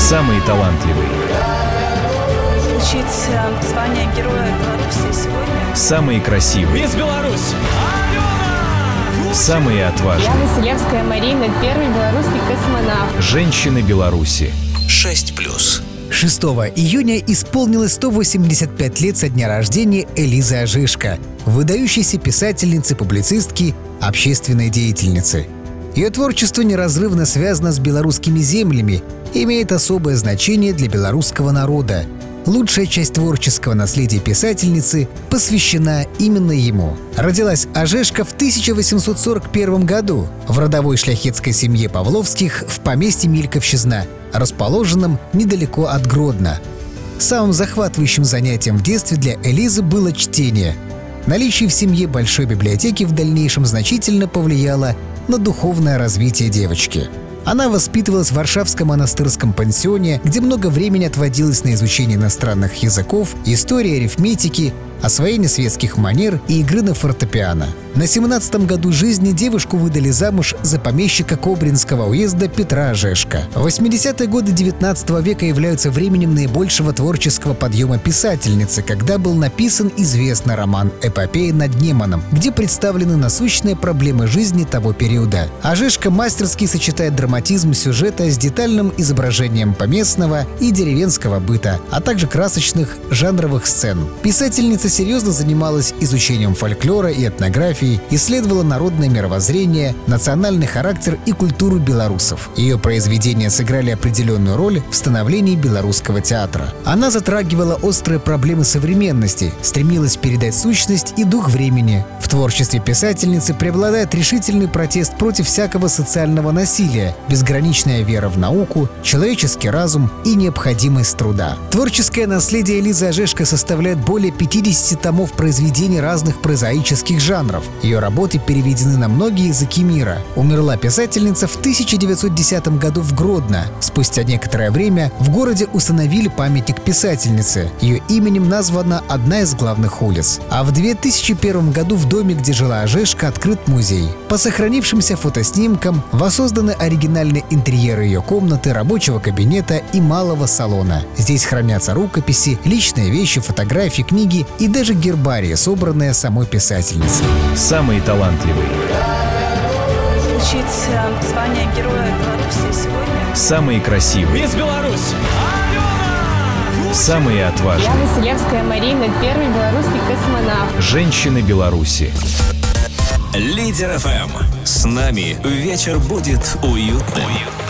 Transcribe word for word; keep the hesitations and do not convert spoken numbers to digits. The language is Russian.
Самые талантливые. Получить э, звание Героя Беларуси сегодня. Самые красивые. Мисс Беларусь! Самые отважные. Я Василевская Марина, первый белорусский космонавт. Женщины Беларуси. шесть плюс. шестого июня исполнилось сто восемьдесят пять лет со дня рождения Элизы Ожишко, выдающейся писательницы, публицистки, общественной деятельницы. Ее творчество неразрывно связано с белорусскими землями и имеет особое значение для белорусского народа. Лучшая часть творческого наследия писательницы посвящена именно ему. Родилась Ожишко в тысяча восемьсот сорок первом году в родовой шляхетской семье Павловских в поместье Мильковщизна, расположенном недалеко от Гродно. Самым захватывающим занятием в детстве для Элизы было чтение. Наличие в семье большой библиотеки в дальнейшем значительно повлияло на духовное развитие девочки. Она воспитывалась в Варшавском монастырском пансионе, где много времени отводилось на изучение иностранных языков, истории, арифметики, освоение светских манер и игры на фортепиано. На семнадцатом году жизни девушку выдали замуж за помещика Кобринского уезда Петра Ожишко. восьмидесятые годы девятнадцатого века являются временем наибольшего творческого подъема писательницы, когда был написан известный роман «Эпопея над Неманом», где представлены насущные проблемы жизни того периода. Ожишко мастерски сочетает драматизм сюжета с детальным изображением поместного и деревенского быта, а также красочных жанровых сцен. Писательница серьезно занималась изучением фольклора и этнографии, исследовала народное мировоззрение, национальный характер и культуру белорусов. Ее произведения сыграли определенную роль в становлении белорусского театра. Она затрагивала острые проблемы современности, стремилась передать сущность и дух времени. В творчестве писательницы преобладает решительный протест против всякого социального насилия, безграничная вера в науку, человеческий разум и необходимость труда. Творческое наследие Элизы Ожишко составляет более пятидесяти томов произведений разных прозаических жанров. Ее работы переведены на многие языки мира. Умерла писательница в тысяча девятьсот десятом году в Гродно. Спустя некоторое время в городе установили памятник писательнице. Ее именем названа одна из главных улиц. А в две тысячи первом году в доме, где жила Ожишко, открыт музей. По сохранившимся фотоснимкам воссозданы оригинальные интерьеры ее комнаты, рабочего кабинета и малого салона. Здесь хранятся рукописи, личные вещи, фотографии, книги и даже гербарии, собранные самой писательницей. Самые талантливые. Получить э, звание Героя Беларуси сегодня. Самые красивые. Мисс Беларусь! Самые Я отважные. Василевская Марина, первый белорусский космонавт. Женщины Беларуси. Лидер эф эм. С нами вечер будет уютным.